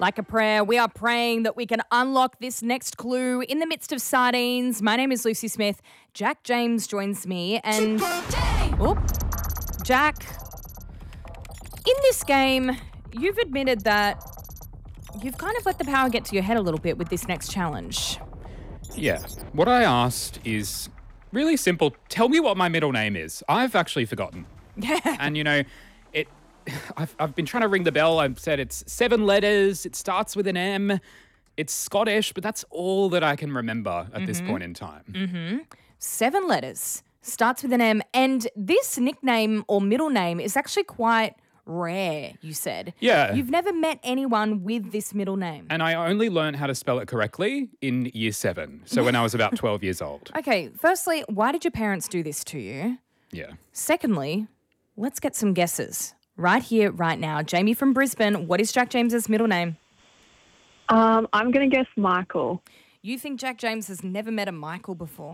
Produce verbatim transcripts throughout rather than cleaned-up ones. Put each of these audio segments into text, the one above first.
Like a prayer, we are praying that we can unlock this next clue in the midst of sardines. My name is Lucy Smith. Jack James joins me and... Oh, Jack, in this game, you've admitted that you've kind of let the power get to your head a little bit with this next challenge. Yeah. What I asked is really simple. Tell me what my middle name is. I've actually forgotten. Yeah. And, you know, it. I've, I've been trying to ring the bell. I've said it's seven letters. It starts with an M. It's Scottish, but that's all that I can remember at mm-hmm. this point in time. Mm-hmm. Seven letters. Starts with an M. And this nickname or middle name is actually quite rare, you said. Yeah. You've never met anyone with this middle name. And I only learned how to spell it correctly in year seven. So when I was about twelve years old. Okay, firstly, why did your parents do this to you? Yeah. Secondly, let's get some guesses. Right here, right now. Jamie from Brisbane, what is Jack James's middle name? Um, I'm going to guess Michael. You think Jack James has never met a Michael before?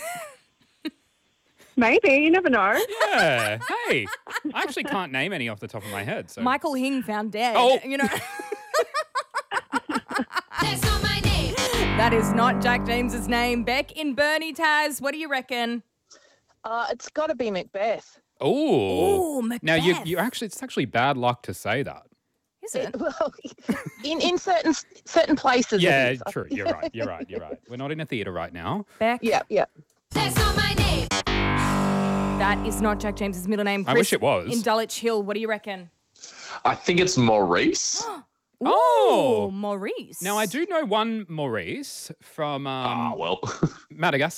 Maybe, you never know. Yeah. Hey, I actually can't name any off the top of my head. So. Michael Hing found dead. Oh. You know. That's not my name. That is not Jack James's name. Beck in Burnie, Taz, what do you reckon? Uh, it's got to be Macbeth. Oh. Ooh, Macbeth. Now, you, you actually, it's actually bad luck to say that. Is it? Well, in, in certain certain places. Yeah, it is. true. You're right. You're right. You're right. We're not in a theatre right now. Beck? Yeah, yeah. That's not my name. That is not Jack James's middle name. I Chris wish it was. In Dulwich Hill, what do you reckon? I think it's Maurice. Oh. Ooh, Maurice. Now, I do know one Maurice from um, Ah, well. Madagascar.